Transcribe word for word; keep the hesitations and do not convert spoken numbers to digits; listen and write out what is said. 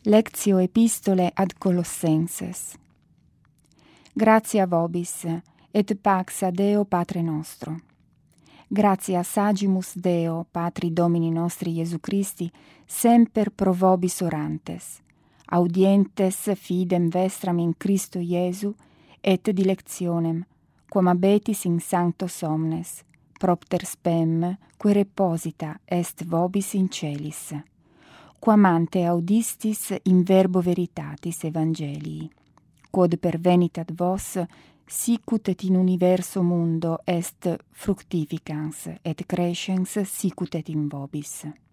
Lectio epistole ad Colossenses. Gratia vobis, et pax a Deo Patre nostro. Gratia sagimus Deo, Patri Domini nostri Iesu Christi, semper pro vobis orantes, audientes fidem vestram in Christo Iesu, et dilectionem, quam abetis in sancto somnes, propter spem, quae reposita est vobis in celis, quam ante audistis in verbo veritatis evangelii, quod pervenit ad vos, sicut et in universo mundo est fructificans et crescens sicut et in vobis.